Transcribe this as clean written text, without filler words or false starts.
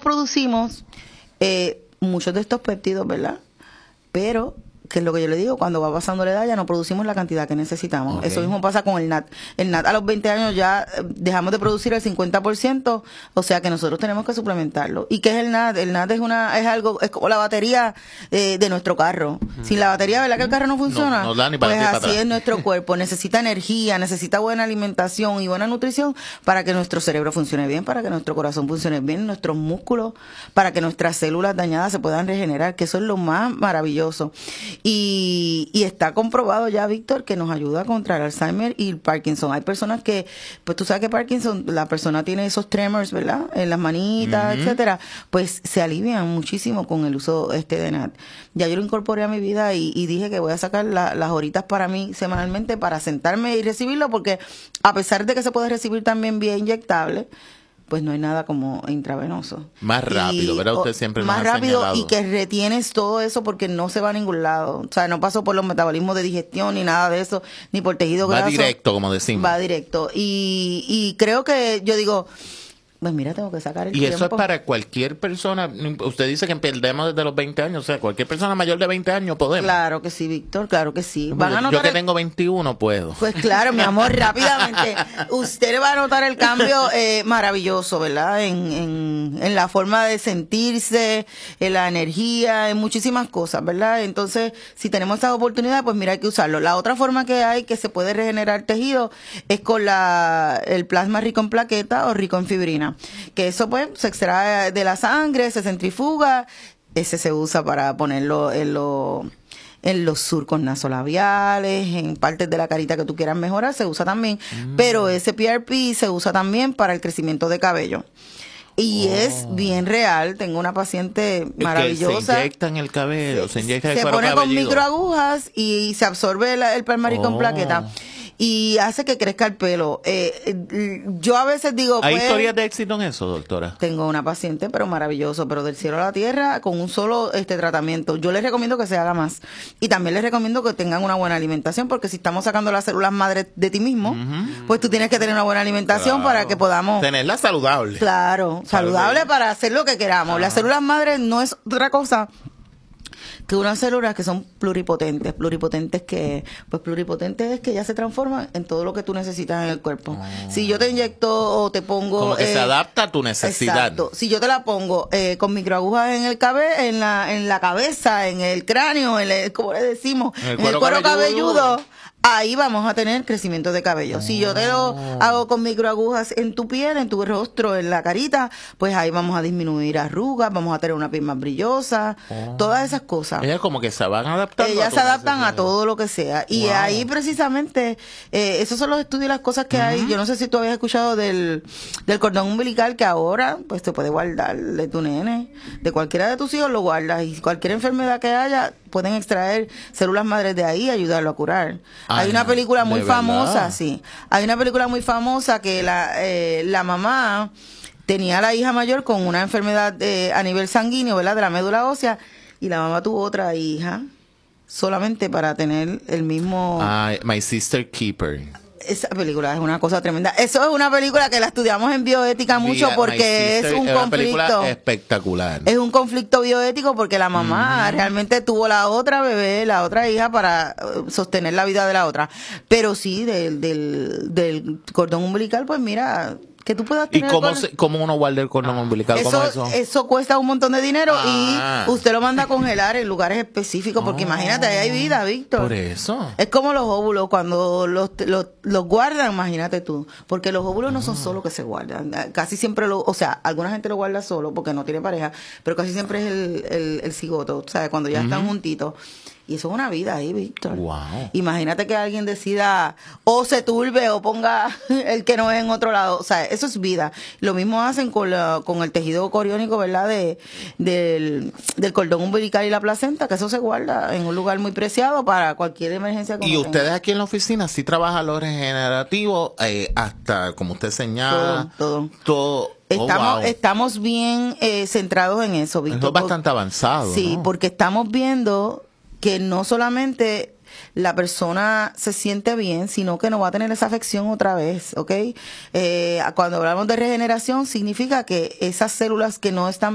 producimos muchos de estos péptidos, ¿verdad? Pero, que es lo que yo le digo, cuando va pasando la edad ya no producimos la cantidad que necesitamos. Okay. Eso mismo pasa con el NAT. El NAT a los 20 años ya dejamos de producir el 50%, o sea que nosotros tenemos que suplementarlo. ¿Y qué es el NAT? El NAT es como la batería de nuestro carro. Sin la batería, ¿verdad que el carro no funciona? No da ni para pues ti, para así atrás. es nuestro cuerpo. Necesita energía, necesita buena alimentación y buena nutrición para que nuestro cerebro funcione bien, para que nuestro corazón funcione bien, nuestros músculos, para que nuestras células dañadas se puedan regenerar, que eso es lo más maravilloso. Y está comprobado ya, Víctor, que nos ayuda contra el Alzheimer y el Parkinson. Hay personas que, pues tú sabes que Parkinson, la persona tiene esos tremors, ¿verdad? En las manitas, etcétera. Pues se alivian muchísimo con el uso de NAT. Ya yo lo incorporé a mi vida y dije que voy a sacar las horitas para mí semanalmente para sentarme y recibirlo, porque a pesar de que se puede recibir también vía inyectable, pues no hay nada como intravenoso. Más rápido, ¿verdad? Usted siempre nos más ha rápido señalado. y que retienes todo eso porque no se va a ningún lado. O sea, no pasó por los metabolismos de digestión ni nada de eso, ni por tejido graso. Va directo, como decimos. Va directo. Y creo que yo digo, pues mira, tengo que sacar el Y tiempo. eso es para cualquier persona. Usted dice que perdemos desde los 20 años. O sea, cualquier persona mayor de 20 años podemos. Claro que sí, Víctor, claro que sí. Van a Yo notar que tengo 21 puedo. Pues claro, mi amor, rápidamente. Usted va a notar el cambio maravilloso, ¿verdad? En la forma de sentirse, en la energía, en muchísimas cosas, ¿verdad? Entonces, si tenemos esa oportunidad, pues mira, hay que usarlo. La otra forma que hay que se puede regenerar tejido es con el plasma rico en plaqueta o rico en fibrina. Que eso pues se extrae de la sangre, se centrifuga, ese se usa para ponerlo en los surcos nasolabiales, en partes de la carita que tú quieras mejorar, se usa también. Pero ese PRP se usa también para el crecimiento de cabello. Y es bien real. Tengo una paciente maravillosa. Se inyecta en el cabello, se inyecta el Se cuero pone con cabelludo. microagujas y se absorbe el plasma rico en plaqueta. Y hace que crezca el pelo. Yo a veces digo, ¿Hay pues, historias de éxito en eso, doctora? tengo una paciente, pero maravilloso, pero del cielo a la tierra, con un solo tratamiento. Yo les recomiendo que se haga más. Y también les recomiendo que tengan una buena alimentación, porque si estamos sacando las células madres de ti mismo, pues tú tienes que tener una buena alimentación para que podamos... Tenerla saludable. Claro, saludable para hacer lo que queramos. Las células madres no es otra cosa que unas células que son pluripotentes. Pluripotentes es que ya se transforman en todo lo que tú necesitas en el cuerpo. Si yo te inyecto o te pongo... Como que se adapta a tu necesidad. Exacto. Si yo te la pongo con microagujas en el en la cabeza, en el cráneo, ¿cómo le decimos? En el cuero cabelludo, ahí vamos a tener crecimiento de cabello. Si yo te lo hago con microagujas en tu piel, en tu rostro, en la carita, pues ahí vamos a disminuir arrugas, vamos a tener una piel más brillosa, todas esas cosas. Ellas como que se van adaptando. Ellas se adaptan a todo lo que sea. Y ahí precisamente, esos son los estudios y las cosas que hay. Yo no sé si tú habías escuchado del cordón umbilical, que ahora pues te puede guardar de tu nene, de cualquiera de tus hijos lo guardas. Y cualquier enfermedad que haya, pueden extraer células madres de ahí y ayudarlo a curar. Hay una película muy famosa, sí. Hay una película muy famosa que la mamá tenía a la hija mayor con una enfermedad a nivel sanguíneo, ¿verdad? De la médula ósea, y la mamá tuvo otra hija solamente para tener el mismo... My Sister Keeper. Esa película es una cosa tremenda. Eso es una película que la estudiamos en bioética mucho porque es un una conflicto. película espectacular. Es un conflicto bioético porque la mamá realmente tuvo la otra bebé, la otra hija, para sostener la vida de la otra. Pero sí, del cordón umbilical, pues mira, que tú puedas ¿Y tener... cómo uno guarda el cordón umbilical? ¿Cómo es eso? Eso cuesta un montón de dinero y usted lo manda a congelar en lugares específicos porque imagínate, ahí hay vida, Víctor. Por eso. Es como los óvulos, cuando los guardan, imagínate tú, porque los óvulos no son solo que se guardan, casi siempre o sea, alguna gente lo guarda solo porque no tiene pareja, pero casi siempre es el cigoto, o sea, cuando ya están juntitos. Y eso es una vida ahí, Víctor. Wow. Imagínate que alguien decida o se turbe o ponga el que no es en otro lado. O sea, eso es vida. Lo mismo hacen con el tejido coriónico, ¿verdad? Del cordón umbilical y la placenta, que eso se guarda en un lugar muy preciado para cualquier emergencia. Y ustedes aquí en la oficina sí trabajan lo regenerativo, hasta, como usted señala, todo. Estamos bien centrados en eso, Víctor. Eso es bastante avanzado. Sí, ¿no? porque estamos viendo que no solamente la persona se siente bien, sino que no va a tener esa afección otra vez, ¿ok? Cuando hablamos de regeneración, significa que esas células que no están